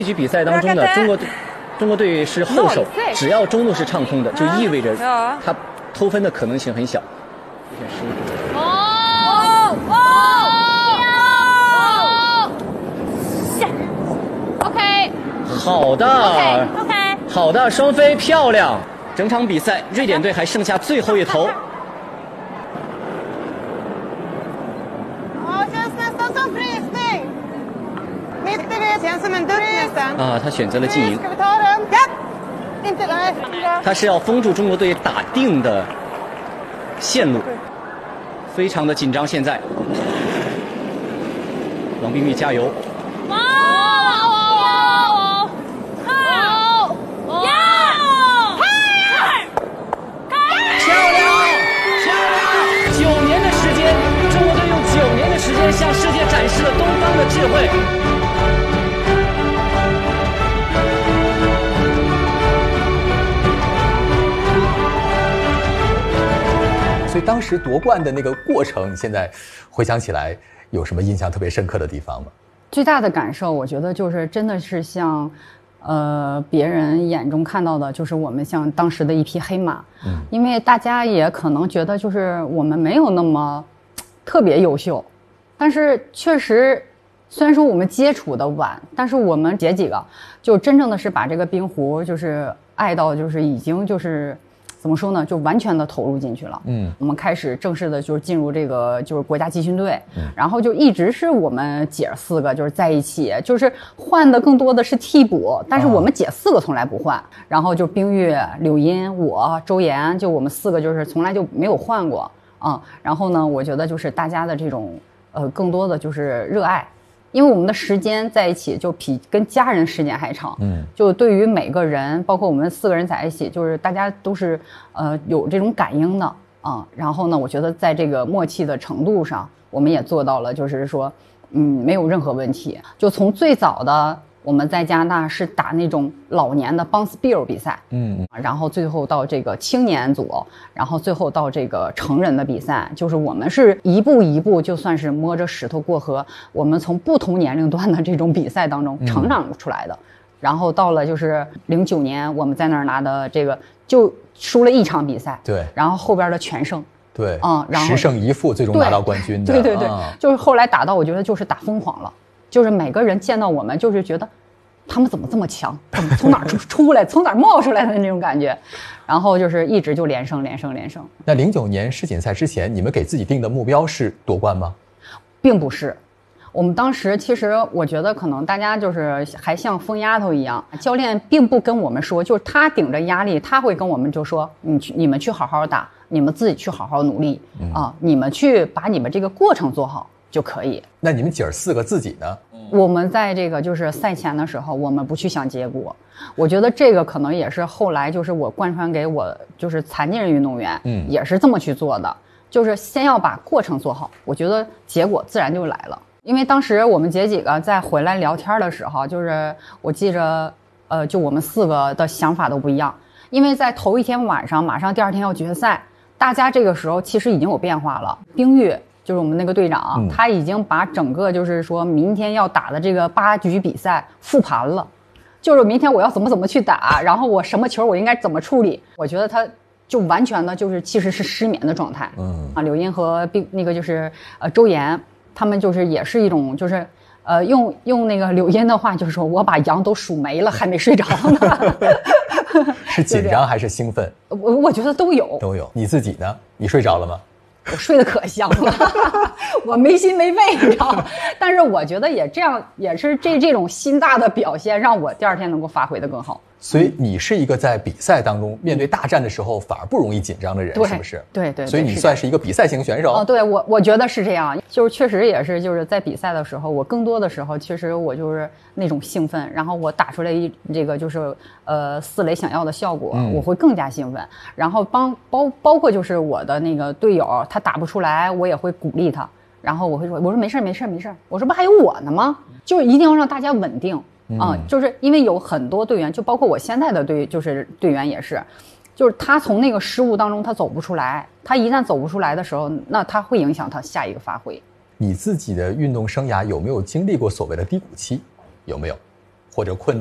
这局比赛当中呢，中国队是后手，只要中路是畅通的，就意味着他偷分的可能性很小。 OK， 好的 ，OK， 好的，双飞漂亮。整场比赛，瑞典队还剩下最后一投。啊，他选择了静营。他是要封住中国队打定的线路，非常的紧张。现在，王冰玉加油！9年的时间，中国队用9年的时间向世界展示了东方的智慧。 所以当时夺冠的那个过程，你现在回想起来有什么印象特别深刻的地方吗？ 最大的感受，我觉得就是真的是像，别人眼中看到的，就是我们像当时的一匹黑马。因为大家也可能觉得就是我们没有那么特别优秀，但是确实，虽然说我们接触的晚，但是我们姐几个就真正的是把这个冰壶就是爱到就是已经就是。怎么说呢？就完全的投入进去了。我们开始正式的就是进入这个就是国家集训队，然后就一直是我们姐4个就是在一起，就是换的更多的是替补，但是我们姐4个从来不换。然后就冰玉、柳茵、我、周岩，就我们4个就是从来就没有换过然后呢，我觉得就是大家的这种更多的就是热爱。因为我们的时间在一起就比跟家人时间还长，就对于每个人，包括我们4个人在一起，就是大家都是有这种感应的然后呢，我觉得在这个默契的程度上，我们也做到了，就是说，没有任何问题。就从最早的我们在加拿大是打那种老年的 Bounce Beer 比赛，然后最后到这个青年组，然后最后到这个成人的比赛，就是我们是一步一步就算是摸着石头过河，我们从不同年龄段的这种比赛当中成长出来的。然后到了就是09年，我们在那儿拿的这个就输了1场比赛， 对， 然后后边的全胜， 对， 然后 10胜1负，最终拿到冠军的， 对，就是后来打到我觉得就是打疯狂了。就是每个人见到我们，就是觉得他们怎么这么强，怎么从哪儿出来，从哪儿冒出来的那种感觉，然后就是一直就连胜。 那09年世锦赛之前，你们给自己定的目标是夺冠吗？ 并不是，我们当时其实我觉得可能大家就是还像疯丫头一样，教练并不跟我们说，就是他顶着压力，他会跟我们就说，你们去好好打，你们自己去好好努力你们去把你们这个过程做好就可以。 那你们姐儿4个自己呢？ 我们在这个就是赛前的时候，我们不去想结果。我觉得这个可能也是后来就是我贯穿给我就是残疾人运动员，也是这么去做的，就是先要把过程做好，我觉得结果自然就来了。因为当时我们姐几个在回来聊天的时候，就是我记着，就我们4个的想法都不一样，因为在头一天晚上，马上第2天要决赛，大家这个时候其实已经有变化了。冰玉。就是我们那个队长，他已经把整个就是说明天要打的这个8局比赛复盘了，就是明天我要怎么去打，然后我什么球我应该怎么处理。我觉得他就完全的就是其实是失眠的状态。柳茵和那个就是周岩，他们就是也是一种就是用那个柳茵的话就是说，我把羊都数没了还没睡着呢。 是紧张还是兴奋？ 我觉得都有。 你自己呢？你睡着了吗？ 我睡得可香了，我没心没肺，你知道吗？但是我觉得也这样，也是这种心大的表现，让我第2天能够发挥得更好。 所以你是一个在比赛当中面对大战的时候反而不容易紧张的人，是不是？ 对。 所以你算是一个比赛型选手。 对，我觉得是这样，就是确实也是就是在比赛的时候，我更多的时候其实我就是那种兴奋，然后我打出来这个就是4垒想要的效果，我会更加兴奋。然后包括就是我的那个队友他打不出来，我也会鼓励他，然后我会说，我说没事，我说不还有我呢吗？就是一定要让大家稳定。就是因为有很多队员，就包括我现在的队员也是，就是他从那个失误当中他走不出来，他一旦走不出来的时候，那他会影响他下一个发挥。 你自己的运动生涯有没有经历过所谓的低谷期？有没有？ 或者困